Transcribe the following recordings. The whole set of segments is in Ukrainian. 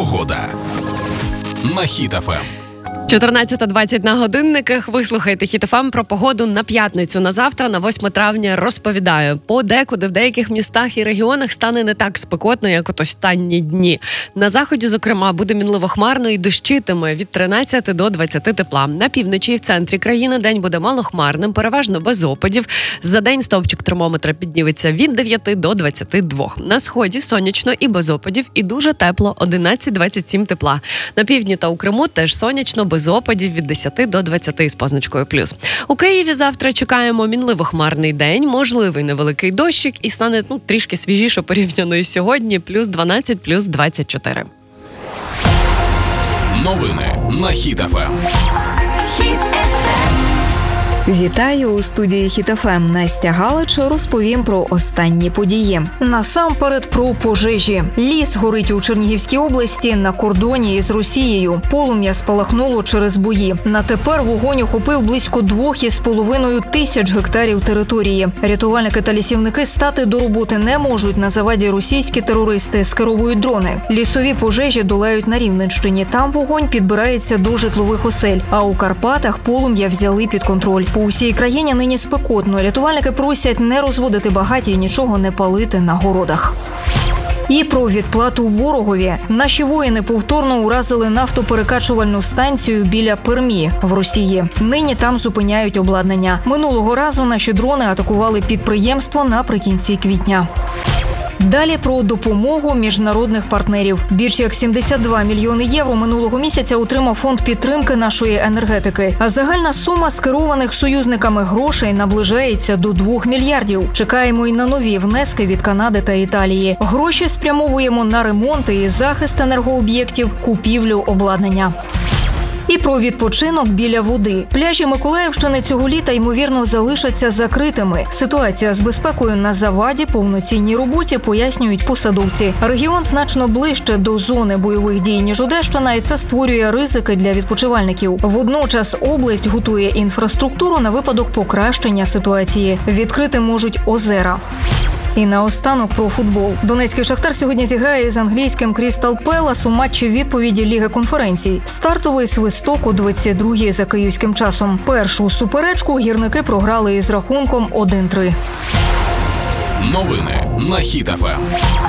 Погода на Хіт ФМ. 14:20 на годинниках. Ви слухаєте Хіт ФМ про погоду на п'ятницю. На завтра, на 8 травня, розповідаю. Подекуди в деяких містах і регіонах стане не так спекотно, як от останні дні. На заході, зокрема, буде мінливо хмарно і дощитиме від 13 до 20 тепла. На півночі і в центрі країни день буде малохмарним, переважно без опадів. За день стовпчик термометра підніметься від 9 до 22. На сході сонячно і без опадів, і дуже тепло, 11-27 тепла. На півдні та у Криму теж сонячно, без опадів від 10 до 20 з позначкою плюс. У Києві завтра чекаємо мінливо-хмарний день, можливий невеликий дощик і стане трішки свіжіше порівняно із сьогодні, плюс 12, плюс 24. Новини на Хіт ФМ. Вітаю у студії Хіт ФМ. Настя Галич, розповім про останні події. Насамперед про пожежі. Ліс горить у Чернігівській області на кордоні із Росією. Полум'я спалахнуло через бої. На тепер вогонь охопив близько 2,5 тисяч гектарів території. Рятувальники та лісівники стати до роботи не можуть. На заваді російські терористи скеровують дрони. Лісові пожежі долають на Рівненщині. Там вогонь підбирається до житлових осель. А у Карпатах полум'я взяли під контроль. По усій країні нині спекотно. Рятувальники просять не розводити багаття і нічого не палити на городах. І про відплату ворогові. Наші воїни повторно уразили нафтоперекачувальну станцію біля Пермі в Росії. Нині там зупиняють обладнання. Минулого разу наші дрони атакували підприємство наприкінці квітня. Далі про допомогу міжнародних партнерів. Більш як 72 мільйони євро минулого місяця отримав фонд підтримки нашої енергетики. А загальна сума скерованих союзниками грошей наближається до 2 мільярдів. Чекаємо й на нові внески від Канади та Італії. Гроші спрямовуємо на ремонти і захист енергооб'єктів, купівлю обладнання. І про відпочинок біля води. Пляжі Миколаївщини цього літа, ймовірно, залишаться закритими. Ситуація з безпекою на заваді повноцінній роботі, пояснюють посадовці. Регіон значно ближче до зони бойових дій, ніж Одещина, і це створює ризики для відпочивальників. Водночас область готує інфраструктуру на випадок покращення ситуації. Відкрити можуть озера. І наостанок про футбол. Донецький «Шахтар» сьогодні зіграє з англійським «Крістал Пелас» у матчі відповіді Ліги конференцій. Стартовий свисток о 22-й за київським часом. Першу суперечку гірники програли із рахунком 1-3. Новини на Хіт ФМ.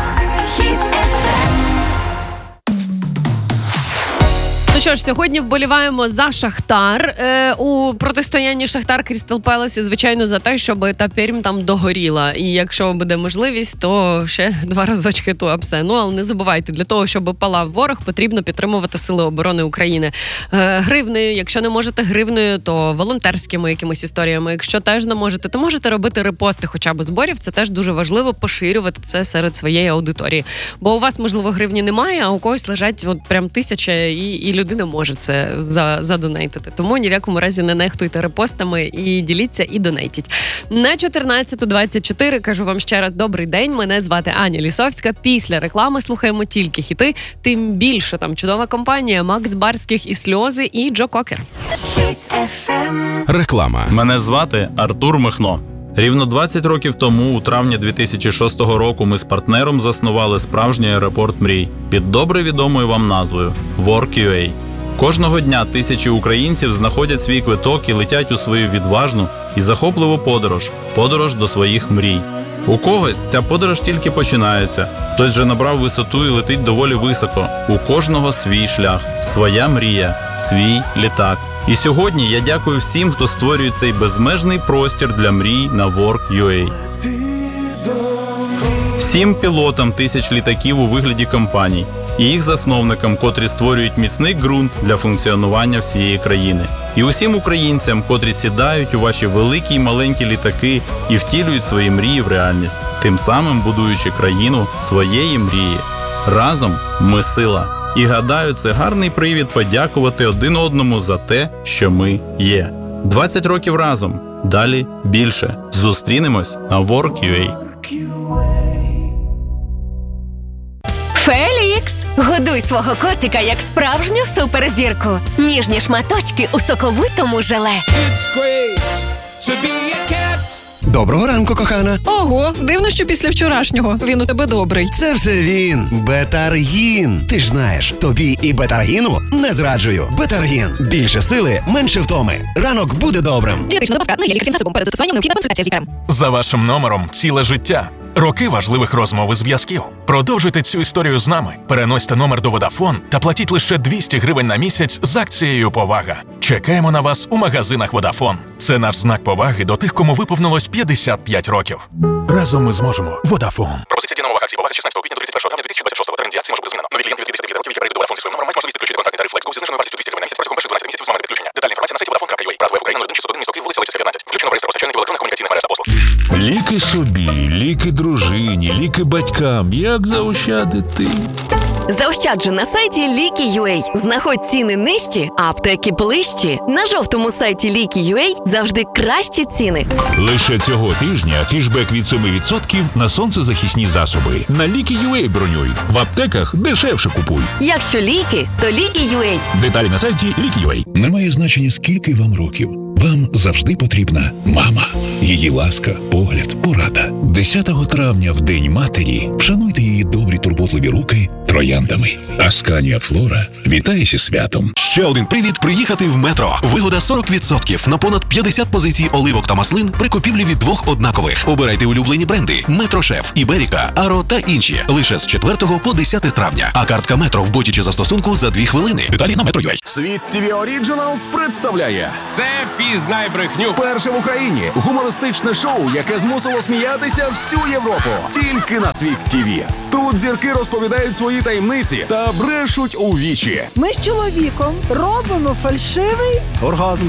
Ну що ж, сьогодні вболіваємо за «Шахтар». У протистоянні «Шахтар-Крістал Пелас» і, звичайно, за те, щоб та Пермь там догоріла. І якщо буде можливість, то ще 2 разочки Туапсе. Але не забувайте, для того, щоб палав ворог, потрібно підтримувати Сили оборони України. Гривнею, якщо не можете гривнею, то волонтерськими якимись історіями. Якщо теж не можете, то можете робити репости хоча б зборів. Це теж дуже важливо, поширювати це серед своєї аудиторії. Бо у вас, можливо, гривні немає, а у когось лежать прям 1000 і людина може це задонейтити. Тому ні в якому разі не нехтуйте репостами і діліться, і донейтіть. На 14:24 кажу вам ще раз добрий день. Мене звати Аня Лісовська. Після реклами слухаємо тільки хіти. Тим більше там чудова компанія Макс Барських і Сльози і Джо Кокер. Реклама. Мене звати Артур Михно. Рівно 20 років тому, у травні 2006 року, ми з партнером заснували справжній аеропорт мрій під добре відомою вам назвою Work.ua. Кожного дня тисячі українців знаходять свій квиток і летять у свою відважну і захопливу подорож до своїх мрій. У когось ця подорож тільки починається, хтось вже набрав висоту і летить доволі високо. У кожного свій шлях, своя мрія, свій літак. І сьогодні я дякую всім, хто створює цей безмежний простір для мрій на Work.ua. Всім пілотам тисяч літаків у вигляді компаній і їх засновникам, котрі створюють міцний ґрунт для функціонування всієї країни. І усім українцям, котрі сідають у ваші великі й маленькі літаки і втілюють свої мрії в реальність, тим самим будуючи країну своєї мрії. Разом ми сила. І гадаю, це гарний привід подякувати один одному за те, що ми є. 20 років разом. Далі більше. Зустрінемось на Work.ua. Фелікс! Годуй свого котика як справжню суперзірку. Ніжні шматочки у соковитому желе. It's great to be a cat. Доброго ранку, кохана. Ого, дивно, що після вчорашнього він у тебе добрий. Це все він. Бетаргін. Ти ж знаєш, тобі і бетаргіну не зраджую. Бетаргін. Більше сили, менше втоми. Ранок буде добрим. Дієтична добавка не є лікарським засобом. Перед застосуванням необхідна консультація з лікарем. За вашим номером ціле життя. Роки важливих розмов і зв'язків. Продовжуйте цю історію з нами. Переносьте номер до Vodafone та платіть лише 200 гривень на місяць з акцією «Повага». Чекаємо на вас у магазинах Vodafone. Це наш знак поваги до тих, кому виповнилось 55 років. Разом ми зможемо. Vodafone. Пропозиція дій на умовах акції «Повага» з 16 квітня до 31 травня 2026. Термін дії акції може бути змінено. Нові клієнти від 59 років, які перейдуть до Vodafone зі своїм номером, мають можливість підключити контактний тариф Flex Go зі зниженою вартістю 200 гривень на місяць протягом перших 12 місяців з моменту підключення. Детальна інформація на сайті Vodafone.ua. Правда, в Україні 01 місто Київ, вулиця Лисицька, 15. Включено в реєстр постачальників електронних комунікаційних мереж та послуг. Ліки собі, ліки дружині, ліки батькам. Як заощадити? Заощаджу на сайті Ліки.UA. Знаходь ціни нижчі, а аптеки ближчі. На жовтому сайті Ліки.UA завжди кращі ціни. Лише цього тижня кешбек від 7% на сонцезахисні засоби. На Ліки.UA бронюй. В аптеках дешевше купуй. Якщо ліки, то Ліки.UA. Деталі на сайті Ліки.UA. Немає значення, скільки вам років. Вам завжди потрібна мама. Її ласка, погляд, порада. 10 травня, в День матері, вшануйте її добрі турботливі руки трояндами. Асканія Флора вітає зі святом. Ще один привід приїхати в Метро. Вигода 40% на понад 50 позицій оливок та маслин при купівлі від 2 однакових. Обирайте улюблені бренди: Метрошеф, Іберіка, Аро та інші. Лише з 4 по 10 травня. А картка Метро в боті чи застосунку за 2 хвилини. Деталі на Metro.ua. Світ ТВ Оріджиналс представляє «Це впізнай брехню». Перше в Україні гумористичне шоу, яке змусило сміятися всю Європу. Тільки на Світ ТВ. Тут зірки розповідають свої таємниці та брешуть у вічі. Ми з чоловіком робимо фальшивий оргазм.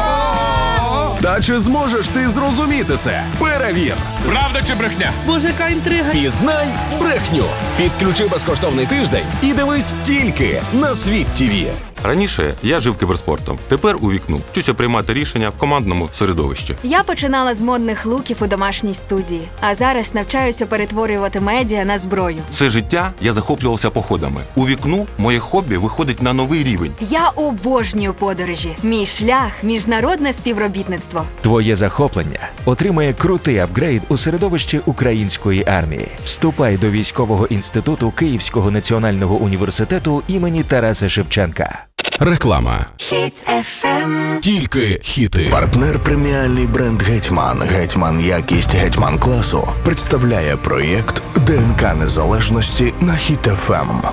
Та чи зможеш ти зрозуміти це? Перевір! Правда чи брехня? Боже, яка інтрига. Пізнай брехню. Підключи безкоштовний тиждень і дивись тільки на Світ ТВ. Раніше я жив кіберспортом, тепер у вікну. Вчуся приймати рішення в командному середовищі. Я починала з модних луків у домашній студії, а зараз навчаюся перетворювати медіа на зброю. Все життя я захоплювався походами. У вікну моє хобі виходить на новий рівень. Я обожнюю подорожі. Мій шлях – міжнародне співробітництво. Твоє захоплення отримає крутий апгрейд у середовищі української армії. Вступай до військового інституту Київського національного університету імені Тараса Шевченка. Реклама. Хіт FM. Тільки хіти. Партнер преміальний бренд «Гетьман». «Гетьман» якість «Гетьман» класу представляє проєкт ДНК незалежності на Хіт FM.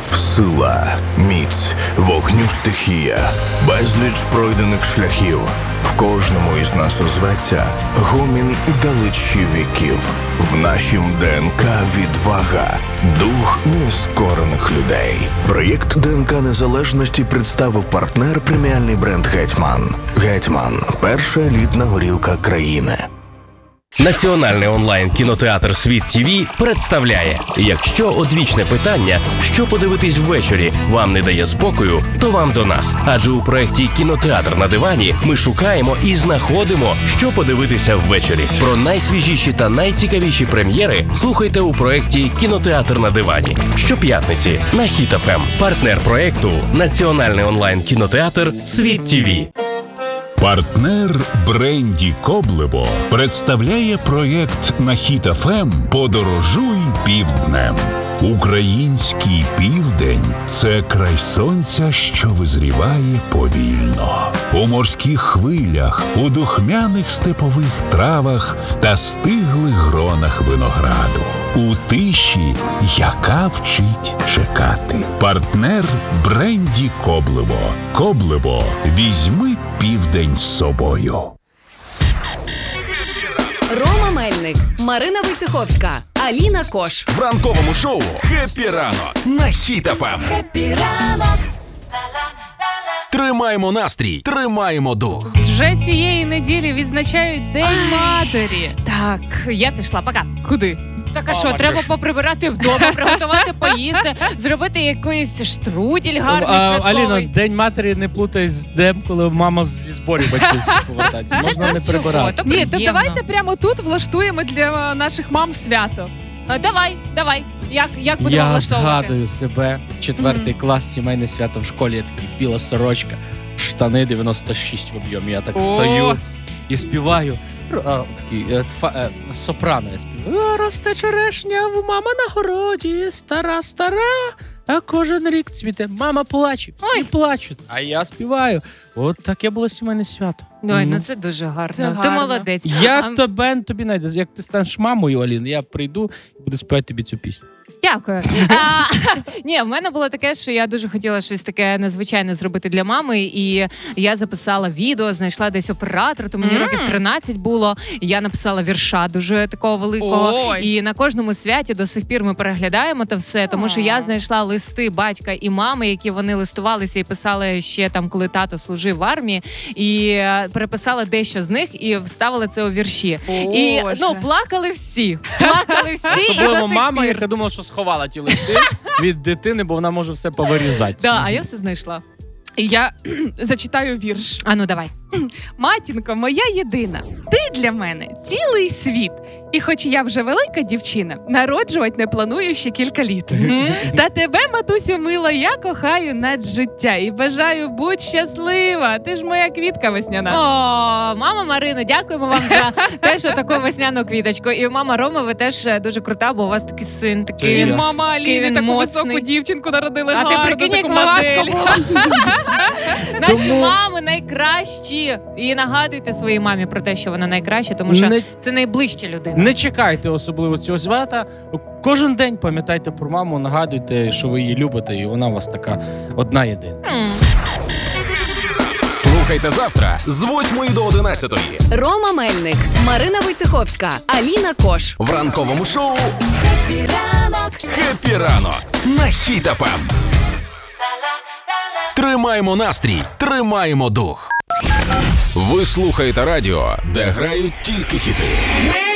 Сила, міць, вогню стихія, безліч пройдених шляхів. В кожному із нас озветься гомін далечі віків. В нашім ДНК відвага, дух нескорених людей. Проєкт ДНК незалежності представив партнер преміальний бренд «Гетьман». «Гетьман» – перша елітна горілка країни. Національний онлайн-кінотеатр «Світ ТВ» представляє: якщо одвічне питання, що подивитись ввечері, вам не дає спокою, то вам до нас. Адже у проєкті «Кінотеатр на дивані» ми шукаємо і знаходимо, що подивитися ввечері. Про найсвіжіші та найцікавіші прем'єри слухайте у проєкті «Кінотеатр на дивані» щоп'ятниці на Хіт FM. Партнер проєкту – Національний онлайн-кінотеатр «Світ ТВ». Партнер бренді Коблево представляє проєкт на Хіт FM «Подорожуй півднем». Український південь – це край сонця, що визріває повільно. У морських хвилях, у духмяних степових травах та стиглих гронах винограду. У тиші, яка вчить чекати. Партнер бренді Коблево. Коблево. Візьми південь з собою. Рома Мельник, Марина Войцеховська, Аліна Кош. В ранковому шоу «Хеппі ранок» на Хіт FM. Хеппі ранок. Тримаємо настрій, тримаємо дух. Вже цієї неділі відзначають День матері. Так, я пішла, пока. Куди? Так, а що, треба поприбирати вдома, приготувати поїсти, зробити якийсь штрудель гарний, святковий. Аліна, День матері не плутай з днем, коли мама зі зборів батьківських повертається. Можна не прибирати. Ні, то давайте прямо тут влаштуємо для наших мам свято. Давай. Як будемо влаштовувати? Я згадую себе, 4 клас, сімейне свято в школі, я такий біла сорочка, штани 96 в об'ємі. Я так стою і співаю: такий сопрано я співаю. Росте черешня в мама на городі, стара, а кожен рік цвіте. Мама плаче, всі плачуть, а я співаю. От таке було сімейне свято. Ой, ну це дуже гарно. Ти молодець. Тобі навіть, як ти станеш мамою, Алін, я прийду і буду співати тобі цю пісню. Дякую. Ні, в мене було таке, що я дуже хотіла щось таке незвичайне зробити для мами, і я записала відео, знайшла десь оператора, то мені років 13 було, я написала вірша дуже такого великого, і на кожному святі до сих пір ми переглядаємо те все, тому що я знайшла листи батька і мами, які вони листувалися і писали ще там, коли тато служив в армії, і переписала дещо з них і вставила це у вірші. І, плакали всі. Особливо мама, яка думала, що сховала ті листи від дитини, бо вона може все повирізати. Так, а я все знайшла. Я зачитаю вірш. А ну давай. Матінко, моя єдина, ти для мене цілий світ. І хоч я вже велика дівчина, народжувати не планую ще кілька літ. Та тебе, матусю мила, я кохаю над життя і бажаю будь щаслива. Ти ж моя квітка весняна. О, мама Марина, дякуємо вам за те, що таку весняну квіточку. І мама Рома, ви теж дуже крута, бо у вас такий син, такий мама Аліни таку моцний. високу дівчинку народили, а гарну, ти прикинь, як таку важко модель. було. Наші мами найкращі. І нагадуйте своїй мамі про те, що вона найкраща, тому що це найближча людина. Не чекайте особливо цього свята. Кожен день пам'ятайте про маму, нагадуйте, що ви її любите, і вона у вас така одна єдина. Слухайте завтра з 8 до 11. Рома Мельник, Марина Войцеховська, Аліна Кош. В ранковому шоу «Хеппі ранок» на Хіт ФМ. Тримаємо настрій, тримаємо дух. Ви слухаєте радіо, де грають тільки хіти.